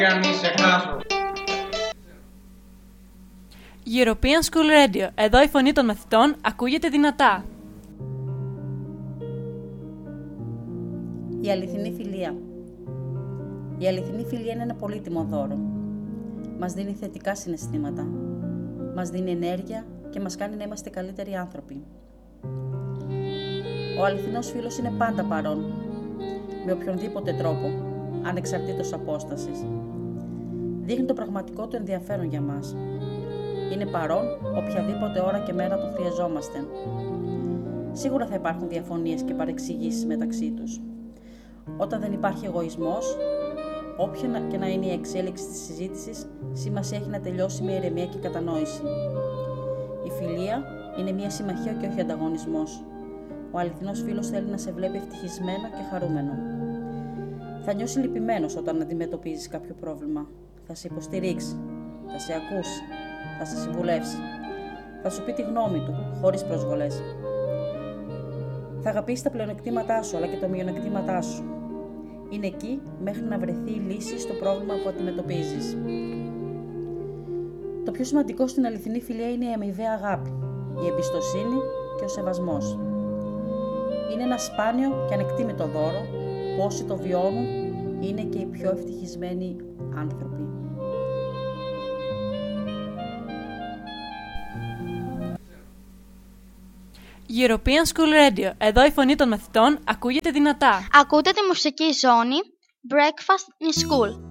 European School Radio. Εδώ η φωνή των μαθητών ακούγεται δυνατά. Η αληθινή φιλία. Η αληθινή φιλία είναι ένα πολύτιμο δώρο. Μας δίνει θετικά συναισθήματα, μας δίνει ενέργεια και μας κάνει να είμαστε καλύτεροι άνθρωποι. Ο αληθινός φίλος είναι πάντα παρόν, με οποιονδήποτε τρόπο, ανεξαρτήτως απόστασης. Δείχνει το πραγματικό του ενδιαφέρον για μας. Είναι παρόν οποιαδήποτε ώρα και μέρα το χρειαζόμαστε. Σίγουρα θα υπάρχουν διαφωνίες και παρεξηγήσεις μεταξύ τους. Όταν δεν υπάρχει εγωισμός, όποια και να είναι η εξέλιξη της συζήτησης, σημασία έχει να τελειώσει με ηρεμία και κατανόηση. Η φιλία είναι μια συμμαχία και όχι ανταγωνισμός. Ο αληθινός φίλος θέλει να σε βλέπει ευτυχισμένο και χαρούμενο. Θα νιώσει λυπημένος όταν αντιμετωπίζεις κάποιο πρόβλημα. Θα σε υποστηρίξει, θα σε ακούσει, θα σε συμβουλεύσει. Θα σου πει τη γνώμη του, χωρίς προσβολές. Θα αγαπήσει τα πλεονεκτήματά σου, αλλά και τα μειονεκτήματά σου. Είναι εκεί μέχρι να βρεθεί η λύση στο πρόβλημα που αντιμετωπίζεις. Το πιο σημαντικό στην αληθινή φιλία είναι η αμοιβαία αγάπη, η εμπιστοσύνη και ο σεβασμός. Είναι ένα σπάνιο και ανεκτήμητο δώρο που όσοι το βιώνουν είναι και οι πιο ευτυχισμένοι άνθρωποι. European School Radio. Εδώ η φωνή των μαθητών ακούγεται δυνατά. Ακούτε τη μουσική ζώνη Breakfast in School.